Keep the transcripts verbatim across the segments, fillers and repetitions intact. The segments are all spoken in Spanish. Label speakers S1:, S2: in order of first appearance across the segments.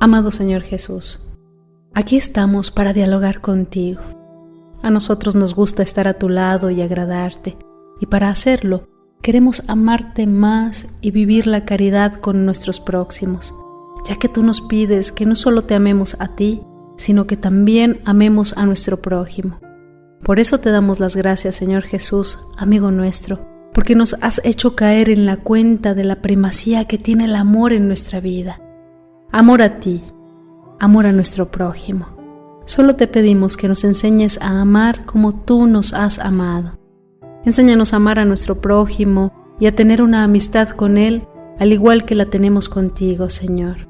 S1: Amado Señor Jesús, aquí estamos para dialogar contigo. A nosotros nos gusta estar a tu lado y agradarte, y para hacerlo queremos amarte más y vivir la caridad con nuestros próximos, ya que tú nos pides que no solo te amemos a ti, sino que también amemos a nuestro prójimo. Por eso te damos las gracias, Señor Jesús, amigo nuestro, porque nos has hecho caer en la cuenta de la primacía que tiene el amor en nuestra vida. Amor a ti, amor a nuestro prójimo. Solo te pedimos que nos enseñes a amar como tú nos has amado. Enséñanos a amar a nuestro prójimo y a tener una amistad con él, al igual que la tenemos contigo, Señor.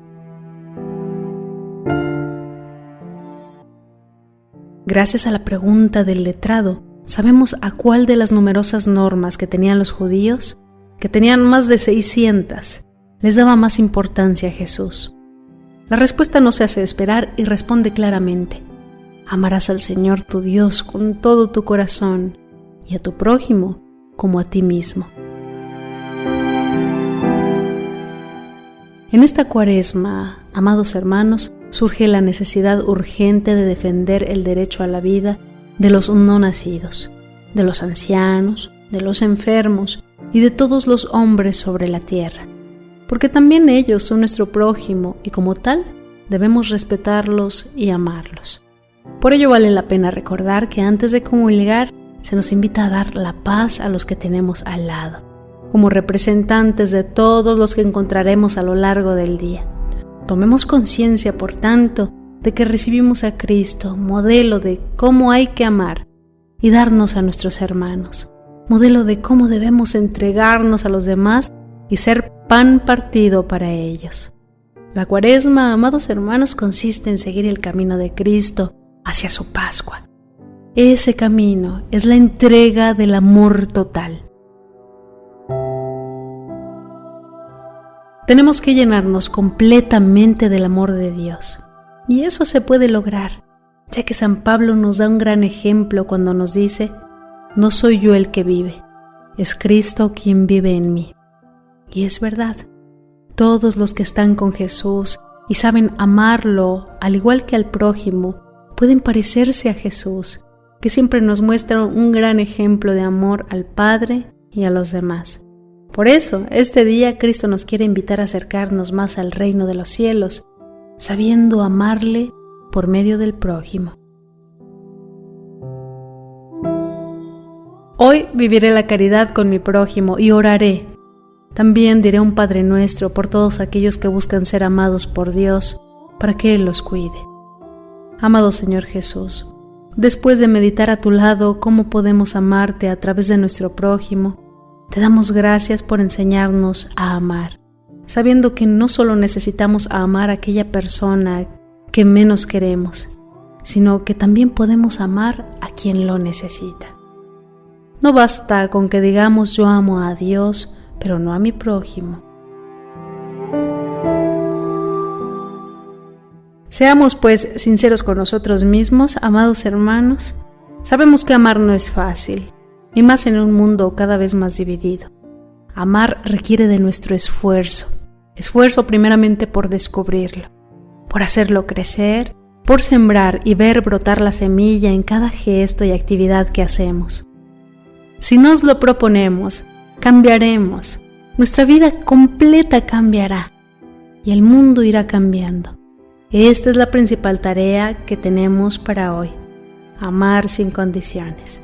S1: Gracias a la pregunta del letrado, sabemos a cuál de las numerosas normas que tenían los judíos, que tenían más de seiscientas, les daba más importancia a Jesús. La respuesta no se hace esperar y responde claramente: amarás al Señor tu Dios con todo tu corazón y a tu prójimo como a ti mismo. En esta Cuaresma, amados hermanos, surge la necesidad urgente de defender el derecho a la vida de los no nacidos, de los ancianos, de los enfermos y de todos los hombres sobre la tierra, porque también ellos son nuestro prójimo y como tal debemos respetarlos y amarlos. Por ello vale la pena recordar que antes de comulgar se nos invita a dar la paz a los que tenemos al lado, como representantes de todos los que encontraremos a lo largo del día. Tomemos conciencia, por tanto, de que recibimos a Cristo, modelo de cómo hay que amar y darnos a nuestros hermanos, modelo de cómo debemos entregarnos a los demás y ser pan partido para ellos. La Cuaresma, amados hermanos, consiste en seguir el camino de Cristo hacia su Pascua. Ese camino es la entrega del amor total. Tenemos que llenarnos completamente del amor de Dios. Y eso se puede lograr, ya que San Pablo nos da un gran ejemplo cuando nos dice: no soy yo el que vive, es Cristo quien vive en mí. Y es verdad, todos los que están con Jesús y saben amarlo al igual que al prójimo, pueden parecerse a Jesús, que siempre nos muestra un gran ejemplo de amor al Padre y a los demás. Por eso, este día Cristo nos quiere invitar a acercarnos más al reino de los cielos, sabiendo amarle por medio del prójimo. Hoy viviré la caridad con mi prójimo y oraré. También diré un Padre Nuestro por todos aquellos que buscan ser amados por Dios, para que Él los cuide. Amado Señor Jesús, después de meditar a tu lado cómo podemos amarte a través de nuestro prójimo, te damos gracias por enseñarnos a amar, sabiendo que no solo necesitamos amar a aquella persona que menos queremos, sino que también podemos amar a quien lo necesita. No basta con que digamos yo amo a Dios, pero no a mi prójimo. Seamos pues sinceros con nosotros mismos, amados hermanos. Sabemos que amar no es fácil, y más en un mundo cada vez más dividido. Amar requiere de nuestro esfuerzo, esfuerzo primeramente por descubrirlo, por hacerlo crecer, por sembrar y ver brotar la semilla en cada gesto y actividad que hacemos. Si nos lo proponemos, cambiaremos, nuestra vida completa cambiará y el mundo irá cambiando. Esta es la principal tarea que tenemos para hoy: amar sin condiciones.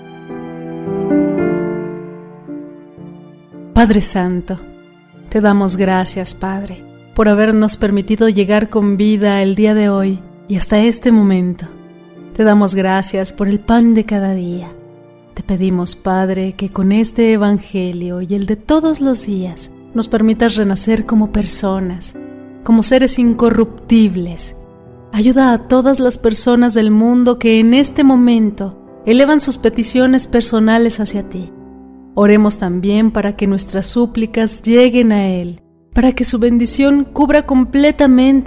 S1: Padre Santo, te damos gracias, Padre, por habernos permitido llegar con vida el día de hoy y hasta este momento. Te damos gracias por el pan de cada día. Te pedimos, Padre, que con este Evangelio y el de todos los días nos permitas renacer como personas, como seres incorruptibles. Ayuda a todas las personas del mundo que en este momento elevan sus peticiones personales hacia ti. Oremos también para que nuestras súplicas lleguen a Él, para que su bendición cubra completamente